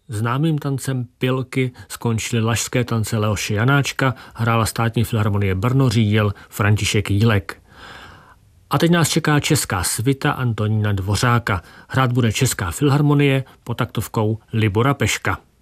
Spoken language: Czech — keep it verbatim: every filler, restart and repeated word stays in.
Známým tancem Pilky skončily Lašské tance Leoše Janáčka, hrála Státní filharmonie Brno, řídil František Jílek. A teď nás čeká česká svita Antonína Dvořáka. Hrát bude Česká filharmonie pod taktovkou Libora Peška.